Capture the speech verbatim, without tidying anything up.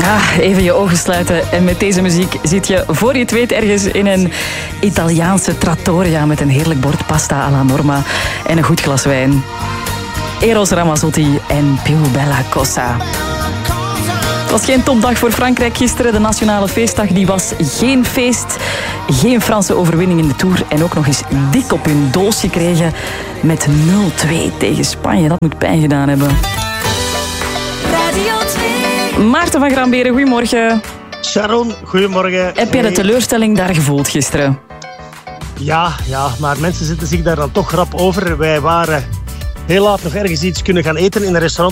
Ah, even je ogen sluiten en met deze muziek zit je, voor je het weet, ergens in een Italiaanse trattoria met een heerlijk bord pasta alla norma en een goed glas wijn. Eros Ramazzotti en Più Bella Cosa. Het was geen topdag voor Frankrijk gisteren. De nationale feestdag die was geen feest. Geen Franse overwinning in de Tour. En ook nog eens dik op hun doos gekregen met nul twee tegen Spanje. Dat moet pijn gedaan hebben. Radio twee. Maarten van Gramberen, goedemorgen. Sharon, goedemorgen. Heb jij de teleurstelling daar gevoeld gisteren? Ja, ja, maar mensen zitten zich daar dan toch rap over. Wij waren heel laat nog ergens iets kunnen gaan eten in een restaurant